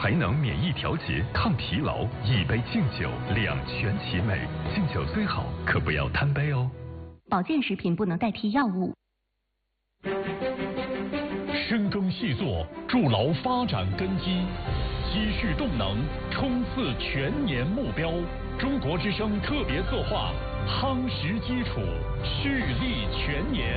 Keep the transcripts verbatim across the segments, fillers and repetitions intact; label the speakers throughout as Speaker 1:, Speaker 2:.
Speaker 1: 还能免疫调节、抗疲劳。一杯敬酒，两全其美。敬酒虽好，可不要贪杯哦。
Speaker 2: 保健食品不能代替药物。
Speaker 3: 深耕细作，筑牢发展根基，积蓄动能，冲刺全年目标。中国之声特别策划，夯实基础，蓄力全年。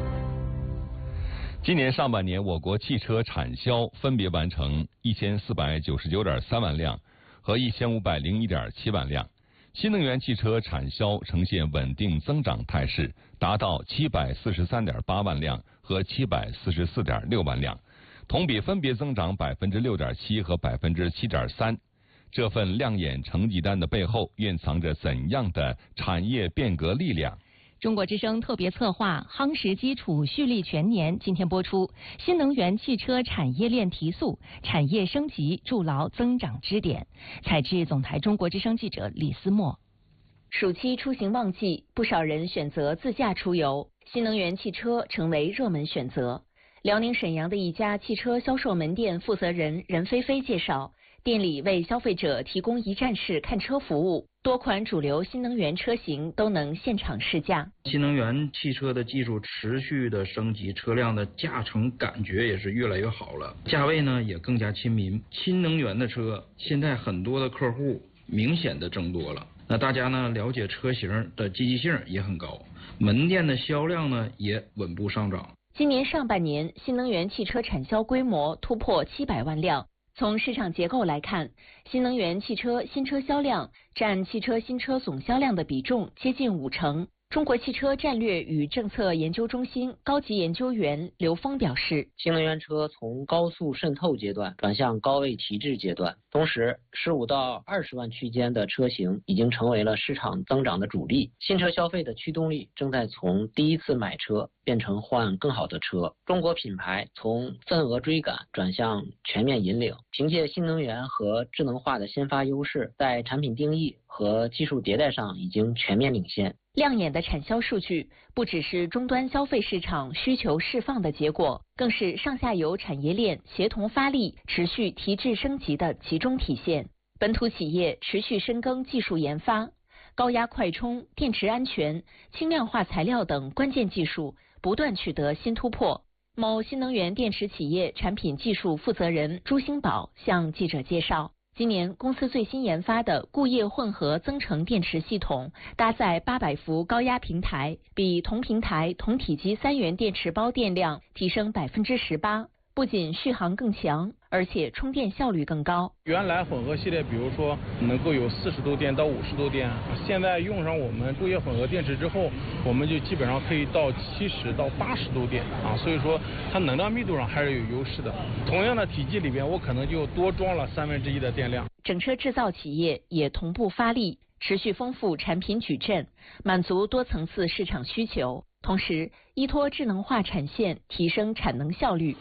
Speaker 4: 今年上半年，我国汽车产销分别完成一千四百九十九点三万辆和一千五百零一点七万辆。新能源汽车产销呈现稳定增长态势，达到七百四十三点八万辆和七百四十四点六万辆，同比分别增长百分之六点七和百分之七点三。这份亮眼成绩单的背后，蕴藏着怎样的产业变革力量？
Speaker 2: 中国之声特别策划夯实基础，蓄力全年，今天播出。新能源汽车产业链提速，产业升级，筑牢增长支点。采制总台中国之声记者李思墨。暑期出行旺季，不少人选择自驾出游，新能源汽车成为热门选择。辽宁沈阳的一家汽车销售门店负责人任菲菲介绍，店里为消费者提供一站式看车服务，多款主流新能源车型都能现场试驾。
Speaker 5: 新能源汽车的技术持续的升级，车辆的驾乘感觉也是越来越好了，价位呢也更加亲民。新能源的车现在很多的客户明显的增多了，那大家呢了解车型的积极性也很高，门店的销量呢也稳步上涨。
Speaker 2: 今年上半年，新能源汽车产销规模突破七百万辆。从市场结构来看，新能源汽车新车销量占汽车新车总销量的比重接近五成。中国汽车战略与政策研究中心高级研究员刘峰表示，
Speaker 6: 新能源车从高速渗透阶段转向高位提质阶段，同时十五到二十万区间的车型已经成为了市场增长的主力。新车消费的驱动力正在从第一次买车变成换更好的车。中国品牌从份额追赶转向全面引领，凭借新能源和智能化的先发优势，在产品定义和技术迭代上已经全面领先。
Speaker 2: 亮眼的产销数据不只是终端消费市场需求释放的结果，更是上下游产业链协同发力、持续提质升级的集中体现。本土企业持续深耕技术研发，高压快充、电池安全、轻量化材料等关键技术不断取得新突破。某新能源电池企业产品技术负责人朱兴宝向记者介绍，今年公司最新研发的固液混合增程电池系统，搭载八百伏高压平台，比同平台同体积三元电池包电量提升百分之十八，不仅续航更强，而且充电效率更高。
Speaker 7: 原来混合系列，比如说能够有四十度电到五十度电，现在用上我们固液混合电池之后，我们就基本上可以到七十到八十度电啊，所以说它能量密度上还是有优势的。同样的体积里边，我可能就多装了三分之一的电量。
Speaker 2: 整车制造企业也同步发力，持续丰富产品矩阵，满足多层次市场需求，同时依托智能化产线，提升产能效率。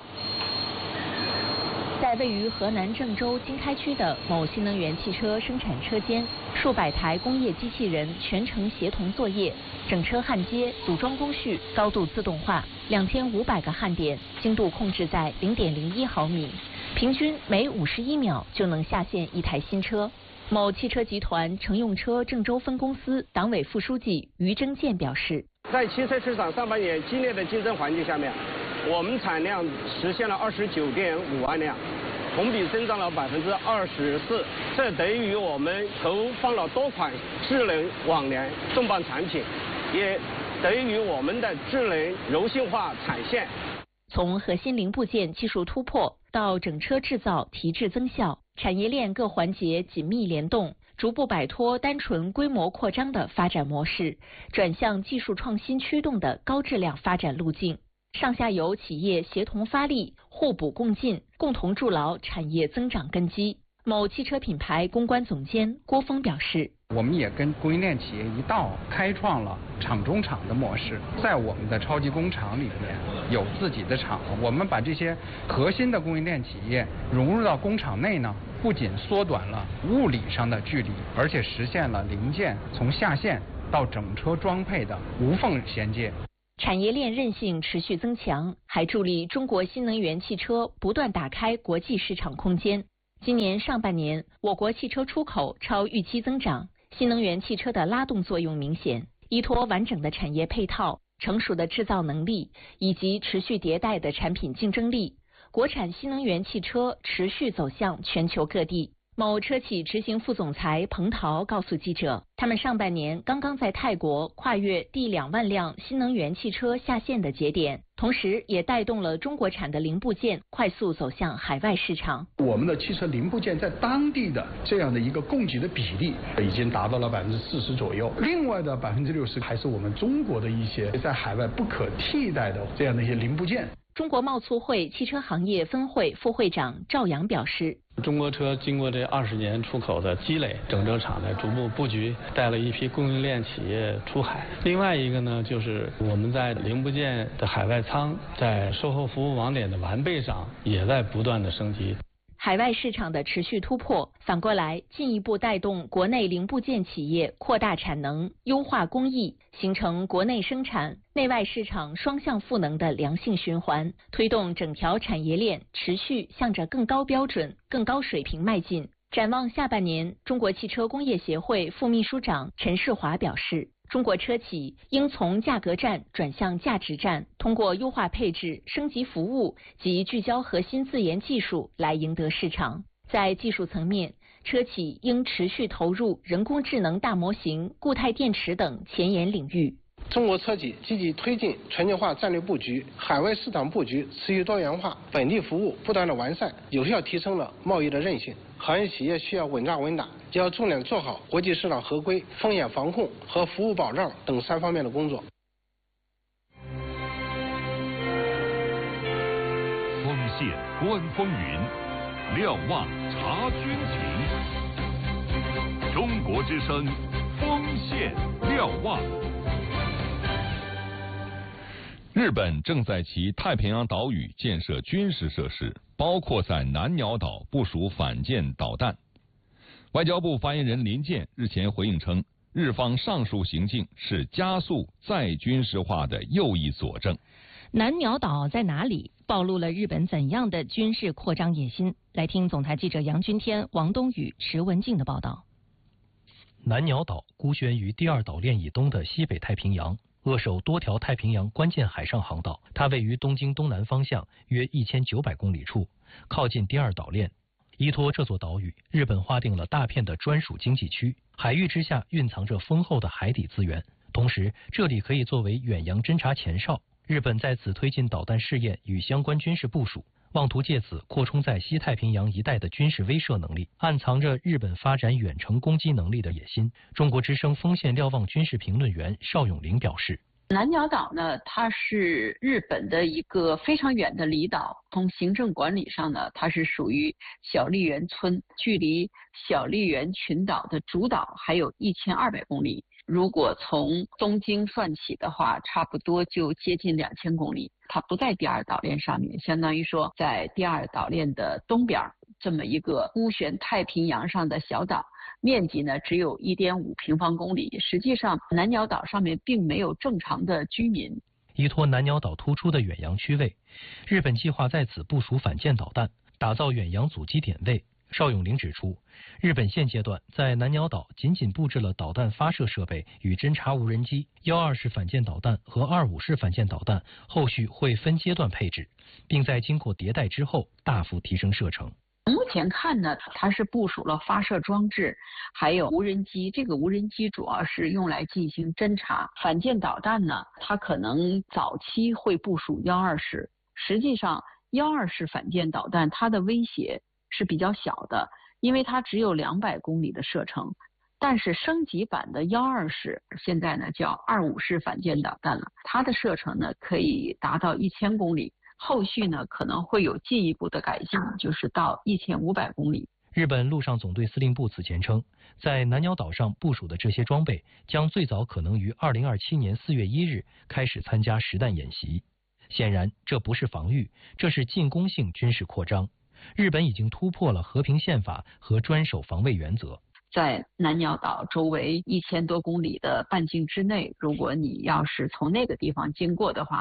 Speaker 2: 在位于河南郑州经开区的某新能源汽车生产车间，数百台工业机器人全程协同作业，整车焊接、组装工序高度自动化，两千五百个焊点精度控制在零点零一毫米，平均每五十一秒就能下线一台新车。某汽车集团乘用车郑州分公司党委副书记于征建表示，
Speaker 8: 在汽车市场上半年激烈的竞争环境下面，我们产量实现了二十九点五万辆，同比增长了百分之二十四。这得益于我们投放了多款智能网联重磅产品，也得益于我们的智能柔性化产线。
Speaker 2: 从核心零部件技术突破到整车制造提质增效，产业链各环节紧密联动，逐步摆脱单纯规模扩张的发展模式，转向技术创新驱动的高质量发展路径。上下游企业协同发力，互补共进，共同筑牢产业增长根基。某汽车品牌公关总监郭峰表示，
Speaker 9: 我们也跟供应链企业一道开创了厂中厂的模式，在我们的超级工厂里面有自己的厂，我们把这些核心的供应链企业融入到工厂内呢，不仅缩短了物理上的距离，而且实现了零件从下线到整车装配的无缝衔接。
Speaker 2: 产业链韧性持续增强，还助力中国新能源汽车不断打开国际市场空间。 今年上半年，我国汽车出口超预期增长，新能源汽车的拉动作用明显。依托完整的产业配套、成熟的制造能力以及持续迭代的产品竞争力，国产新能源汽车持续走向全球各地。某车企执行副总裁彭涛告诉记者，他们上半年刚刚在泰国跨越第两万辆新能源汽车下线的节点，同时也带动了中国产的零部件快速走向海外市场。
Speaker 10: 我们的汽车零部件在当地的这样的一个供给的比例已经达到了百分之四十左右，另外的百分之六十还是我们中国的一些在海外不可替代的这样的一些零部件。
Speaker 2: 中国贸促会汽车行业分会副会长赵阳表示，
Speaker 11: 中国车经过这二十年出口的积累，整车厂呢逐步布局，带了一批供应链企业出海。另外一个呢，就是我们在零部件的海外仓，在售后服务网点的完备上，也在不断的升级。
Speaker 2: 海外市场的持续突破，反过来进一步带动国内零部件企业扩大产能、优化工艺，形成国内生产、内外市场双向赋能的良性循环，推动整条产业链持续向着更高标准、更高水平迈进。展望下半年，中国汽车工业协会副秘书长陈世华表示，中国车企应从价格战转向价值战，通过优化配置、升级服务及聚焦核心自研技术来赢得市场。在技术层面，车企应持续投入人工智能大模型、固态电池等前沿领域。
Speaker 12: 中国车企积极推进全球化战略布局，海外市场布局持续多元化，本地服务不断的完善，有效提升了贸易的韧性。行业企业需要稳扎稳打，要重点做好国际市场合规、风险防控和服务保障等三方面的工作。
Speaker 1: 锋线观风云，瞭望察军情。中国之声，锋线瞭望。
Speaker 4: 日本正在其太平洋岛屿建设军事设施，包括在南鸟岛部署反舰导弹。外交部发言人林健日前回应称，日方上述行径是加速再军事化的又一佐证。
Speaker 13: 南鸟岛在哪里？暴露了日本怎样的军事扩张野心？来听总台记者杨君天、王东宇、石文静的报道。
Speaker 14: 南鸟岛孤悬于第二岛链以东的西北太平洋，扼守多条太平洋关键海上航道。它位于东京东南方向约一千九百公里处，靠近第二岛链。依托这座岛屿，日本划定了大片的专属经济区，海域之下蕴藏着丰厚的海底资源，同时这里可以作为远洋侦察前哨。日本在此推进导弹试验与相关军事部署，妄图借此扩充在西太平洋一带的军事威慑能力，暗藏着日本发展远程攻击能力的野心。中国之声锋线瞭望军事评论员邵永林表示，
Speaker 15: 南鸟岛呢，它是日本的一个非常远的离岛，从行政管理上呢，它是属于小笠原村，距离小笠原群岛的主岛还有一千二百公里。如果从东京算起的话，差不多就接近两千公里。它不在第二岛链上面，相当于说在第二岛链的东边这么一个孤悬太平洋上的小岛，面积呢只有 一点五平方公里。实际上，南鸟岛上面并没有正常的居民。
Speaker 14: 依托南鸟岛突出的远洋区位，日本计划在此部署反舰导弹，打造远洋阻击点位。邵永林指出，日本现阶段在南鸟岛仅仅布置了导弹发射设备与侦察无人机，幺二式反舰导弹和二五式反舰导弹后续会分阶段配置，并在经过迭代之后大幅提升射程。
Speaker 15: 目前看呢，它是部署了发射装置，还有无人机。这个无人机主要是用来进行侦察。反舰导弹呢，它可能早期会部署幺二式，实际上幺二式反舰导弹它的威胁是比较小的，因为它只有两百公里的射程。但是升级版的幺二式现在呢叫二五式反舰导弹了，它的射程呢可以达到一千公里，后续呢可能会有进一步的改进，就是到一千五百公里。
Speaker 14: 日本陆上总队司令部此前称，在南鸟岛上部署的这些装备将最早可能于二零二七年四月一日开始参加实弹演习。显然，这不是防御，这是进攻性军事扩张。日本已经突破了和平宪法和专守防卫原则。
Speaker 15: 在南鸟岛周围一千多公里的半径之内，如果你要是从那个地方经过的话呢，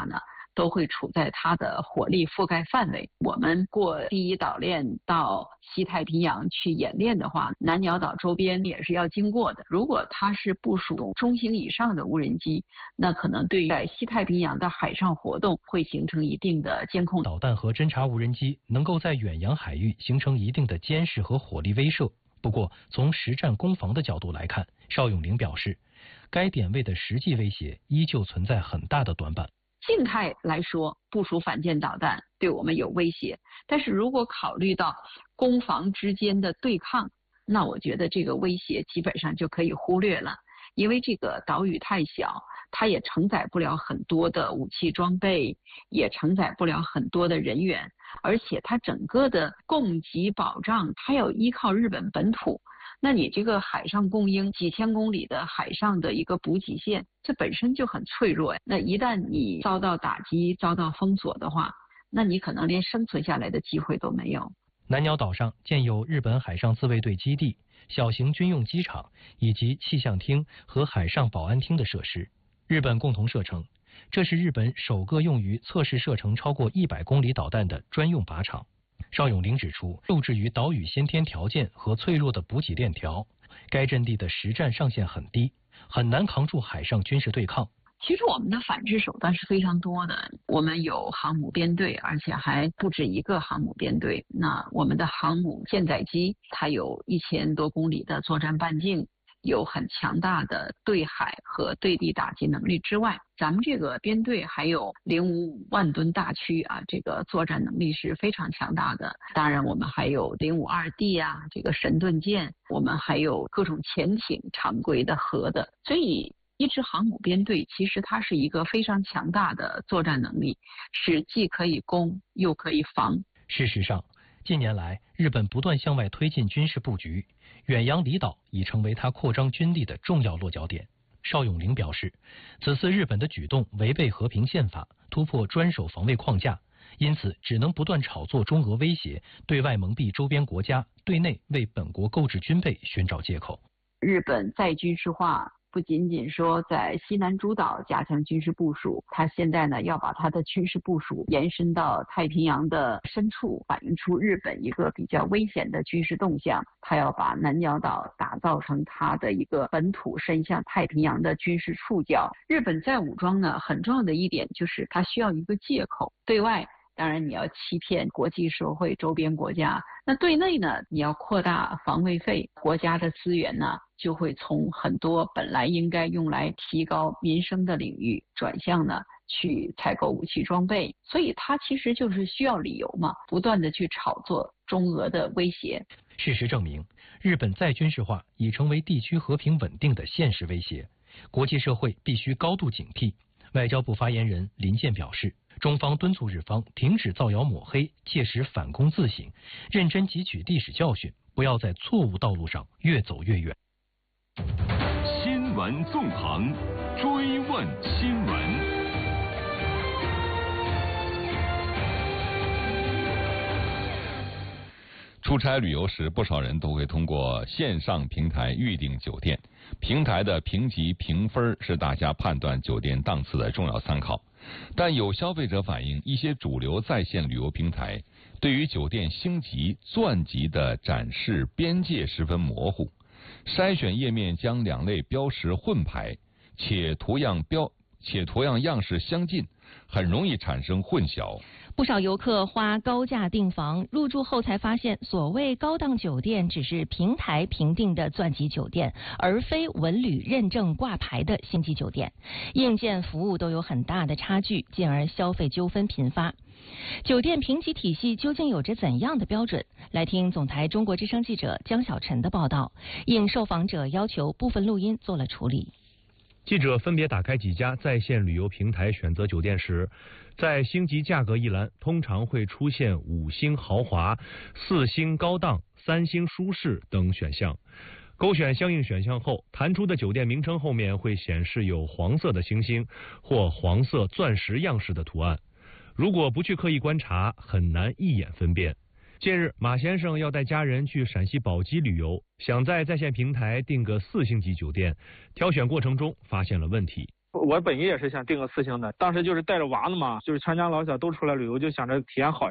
Speaker 15: 都会处在它的火力覆盖范围。我们过第一岛链到西太平洋去演练的话，南鸟岛周边也是要经过的。如果它是部署中型以上的无人机，那可能对于在西太平洋的海上活动会形成一定的监控。
Speaker 14: 导弹和侦察无人机能够在远洋海域形成一定的监视和火力威慑。不过，从实战攻防的角度来看，邵永龄表示，该点位的实际威胁依旧存在很大的短板。
Speaker 15: 静态来说，部署反舰导弹对我们有威胁，但是如果考虑到攻防之间的对抗，那我觉得这个威胁基本上就可以忽略了，因为这个岛屿太小，它也承载不了很多的武器装备，也承载不了很多的人员，而且它整个的供给保障，它要依靠日本本土。那你这个海上供应几千公里的海上的一个补给线，这本身就很脆弱呀。那一旦你遭到打击、遭到封锁的话，那你可能连生存下来的机会都没有。
Speaker 14: 南鸟岛上建有日本海上自卫队基地、小型军用机场以及气象厅和海上保安厅的设施。日本共同社称，这是日本首个用于测试射程超过一百公里导弹的专用靶场。邵永龄指出，受制于岛屿先天条件和脆弱的补给链条，该阵地的实战上限很低，很难扛住海上军事对抗。
Speaker 15: 其实我们的反制手段是非常多的，我们有航母编队，而且还不止一个航母编队。那我们的航母舰载机，它有一千多公里的作战半径，有很强大的对海和对地打击能力之外，咱们这个编队还有零五五万吨大驱啊，这个作战能力是非常强大的。当然，我们还有零五二 D 啊，这个神盾舰，我们还有各种潜艇，常规的、核的。所以，一支航母编队其实它是一个非常强大的作战能力，是既可以攻又可以防。
Speaker 14: 事实上，近年来日本不断向外推进军事布局，远洋离岛已成为它扩张军力的重要落脚点。邵永龄表示，此次日本的举动违背和平宪法，突破专守防卫框架，因此只能不断炒作中俄威胁，对外蒙蔽周边国家，对内为本国购置军备寻找借口。
Speaker 15: 日本再军事化不仅仅说在西南诸岛加强军事部署，它现在呢要把它的军事部署延伸到太平洋的深处，反映出日本一个比较危险的军事动向。它要把南鸟岛打造成它的一个本土伸向太平洋的军事触角。日本再武装呢，很重要的一点就是它需要一个借口，对外当然你要欺骗国际社会周边国家，那对内呢你要扩大防卫费，国家的资源呢就会从很多本来应该用来提高民生的领域转向呢去采购武器装备，所以它其实就是需要理由嘛，不断的去炒作中俄的威胁。
Speaker 14: 事实证明，日本再军事化已成为地区和平稳定的现实威胁，国际社会必须高度警惕。外交部发言人林健表示，中方敦促日方停止造谣抹黑，切实反躬自省，认真汲取历史教训，不要在错误道路上越走越远。
Speaker 1: 新闻纵横，追问新闻。
Speaker 4: 出差旅游时，不少人都会通过线上平台预订酒店。平台的评级评分是大家判断酒店档次的重要参考。但有消费者反映，一些主流在线旅游平台对于酒店星级、钻级的展示边界十分模糊，筛选页面将两类标识混排，且图样标且图样样式相近，很容易产生混淆。
Speaker 13: 不少游客花高价订房，入住后才发现，所谓高档酒店只是平台评定的钻级酒店，而非文旅认证挂牌的星级酒店，硬件服务都有很大的差距，进而消费纠纷频发。酒店评级体系究竟有着怎样的标准？来听总台中国之声记者江小晨的报道。应受访者要求，部分录音做了处理。
Speaker 16: 记者分别打开几家在线旅游平台选择酒店时，在星级价格一栏通常会出现五星豪华、四星高档、三星舒适等选项。勾选相应选项后，弹出的酒店名称后面会显示有黄色的星星或黄色钻石样式的图案。如果不去刻意观察，很难一眼分辨。近日，马先生要带家人去陕西宝鸡旅游，想在在线平台订个四星级酒店，挑选过程中发现了问题。
Speaker 17: 我本意也是想订个四星的，当时就是带着娃子嘛，就是全家老小都出来旅游，就想着体验好一点。